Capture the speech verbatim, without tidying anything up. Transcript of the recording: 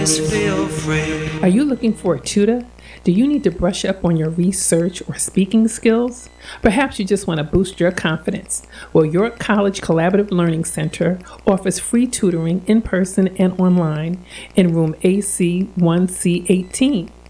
Feel free. Are you looking for a tutor? Do you need to brush up on your research or speaking skills? Perhaps you just want to boost your confidence. Well, York College Collaborative Learning Center offers free tutoring in person and online in room A C one C eighteen.